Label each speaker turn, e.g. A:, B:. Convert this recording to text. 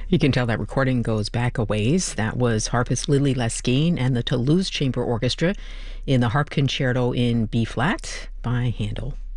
A: You can tell that recording goes back a ways. That was harpist Lily Leskine and the Toulouse Chamber Orchestra in the Harp Concerto in B flat by Handel.